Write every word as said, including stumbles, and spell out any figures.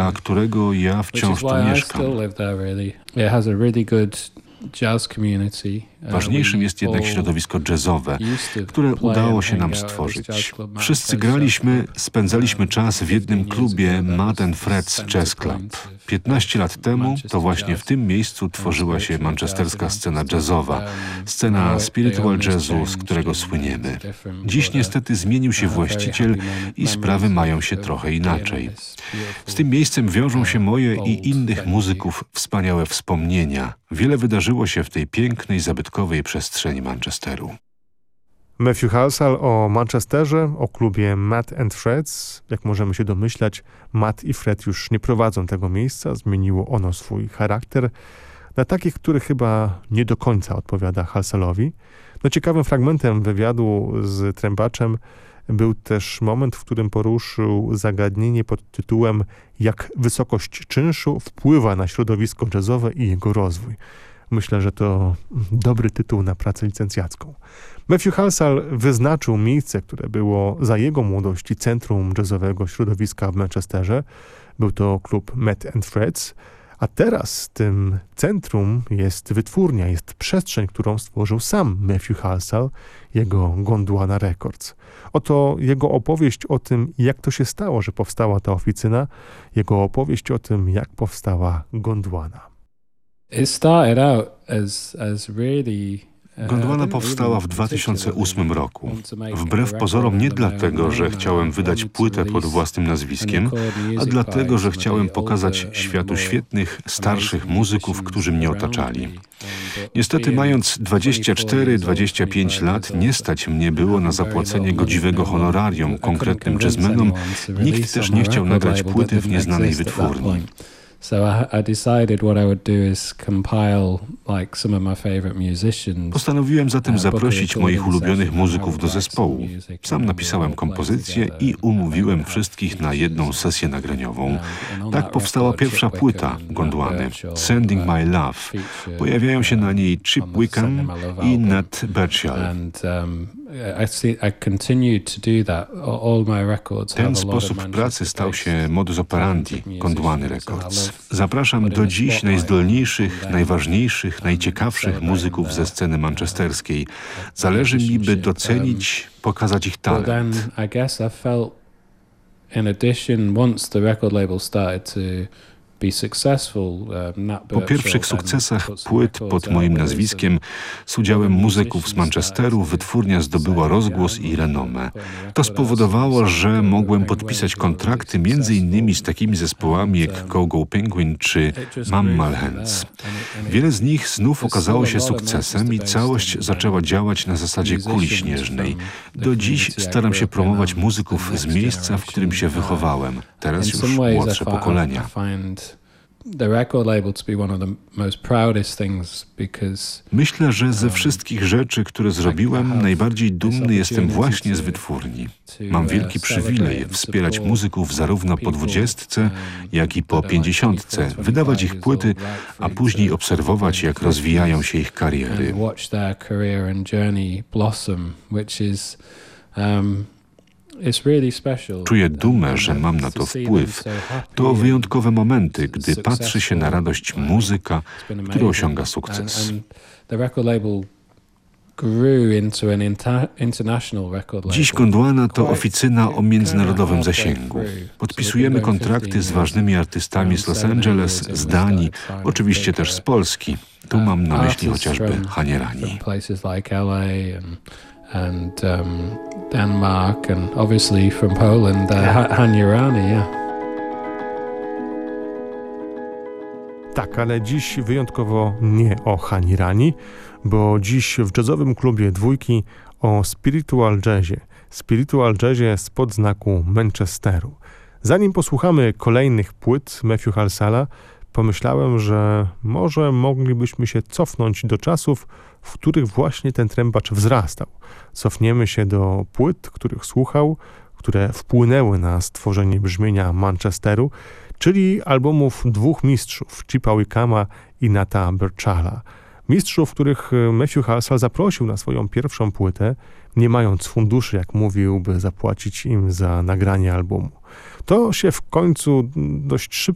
dla którego ja wciąż tu mieszkam. Ważniejszym jest jednak środowisko jazzowe, które udało się nam stworzyć. Wszyscy graliśmy, spędzaliśmy czas w jednym klubie Matt and Fred's Jazz Club. piętnaście lat temu to właśnie w tym miejscu tworzyła się manchesterska scena jazzowa, scena spiritual jazzu, z którego słyniemy. Dziś niestety zmienił się właściciel i sprawy mają się trochę inaczej. Z tym miejscem wiążą się moje i innych muzyków wspaniałe wspomnienia. Wiele wydarzyło się w tej pięknej, zabytkowej przestrzeni Manchesteru. Matthew Halsall o Manchesterze, o klubie Matt and Fred's. Jak możemy się domyślać, Matt i Fred już nie prowadzą tego miejsca, zmieniło ono swój charakter na taki, który chyba nie do końca odpowiada Halsallowi. No, ciekawym fragmentem wywiadu z trębaczem był też moment, w którym poruszył zagadnienie pod tytułem jak wysokość czynszu wpływa na środowisko jazzowe i jego rozwój. Myślę, że to dobry tytuł na pracę licencjacką. Matthew Halsall wyznaczył miejsce, które było za jego młodości centrum jazzowego środowiska w Manchesterze. Był to klub Matt and Fred's, a teraz tym centrum jest wytwórnia, jest przestrzeń, którą stworzył sam Matthew Halsall, jego Gondwana Records. Oto jego opowieść o tym, jak to się stało, że powstała ta oficyna, jego opowieść o tym, jak powstała Gondwana. It started out as, as really Gondwana powstała w dwa tysiące ósmym roku. Wbrew pozorom nie dlatego, że chciałem wydać płytę pod własnym nazwiskiem, a dlatego, że chciałem pokazać światu świetnych, starszych muzyków, którzy mnie otaczali. Niestety, mając dwadzieścia cztery dwadzieścia pięć lat, nie stać mnie było na zapłacenie godziwego honorarium konkretnym jazzmenom. Nikt też nie chciał nagrać płyty w nieznanej wytwórni. So I, I decided what I would do is compile like some of my favorite musicians. Postanowiłem zatem zaprosić moich ulubionych muzyków do zespołu. Sam napisałem kompozycję i umówiłem wszystkich na jedną sesję nagraniową. Tak powstała pierwsza płyta Gondwany, Sending My Love. Pojawiają się na niej Chip Wickham i Nat Birchall. Ten sposób pracy stał się modus operandi Gondwany Records. Zapraszam do dziś najzdolniejszych, najważniejszych, najciekawszych muzyków ze sceny manchesterskiej. Zależy mi, by docenić, pokazać ich talent. Po pierwszych sukcesach płyt pod moim nazwiskiem z udziałem muzyków z Manchesteru wytwórnia zdobyła rozgłos i renomę. To spowodowało, że mogłem podpisać kontrakty między innymi z takimi zespołami jak Go Go Penguin czy Mammal Hands. Wiele z nich znów okazało się sukcesem i całość zaczęła działać na zasadzie kuli śnieżnej. Do dziś staram się promować muzyków z miejsca, w którym się wychowałem. Teraz już młodsze pokolenia. Myślę, że ze wszystkich rzeczy, które zrobiłem, najbardziej dumny jestem właśnie z wytwórni. Mam wielki przywilej wspierać muzyków zarówno po dwudziestce, jak i po pięćdziesiątce, wydawać ich płyty, a później obserwować, jak rozwijają się ich kariery. Czuję dumę, że mam na to wpływ. To wyjątkowe momenty, gdy patrzy się na radość muzyka, który osiąga sukces. Dziś Gondwana to oficyna o międzynarodowym zasięgu. Podpisujemy kontrakty z ważnymi artystami z Los Angeles, z Danii, oczywiście też z Polski. Tu mam na myśli chociażby Hanię Rani. And um, Denmark, and obviously from Poland, uh, Hania Rani, yeah. Tak, ale dziś wyjątkowo nie o Hani Rani, bo dziś w jazzowym klubie Dwójki o spiritual jazzie. Spiritual jazzie spod znaku Manchesteru. Zanim posłuchamy kolejnych płyt Matthew Halsalla, pomyślałem, że może moglibyśmy się cofnąć do czasów, w których właśnie ten trębacz wzrastał. Cofniemy się do płyt, których słuchał, które wpłynęły na stworzenie brzmienia Manchesteru, czyli albumów dwóch mistrzów, Chipa Wickhama i Nata Birchalla. Mistrzów, których Matthew Halsall zaprosił na swoją pierwszą płytę, nie mając funduszy, jak mówił, by zapłacić im za nagranie albumu. To się w końcu dość szybko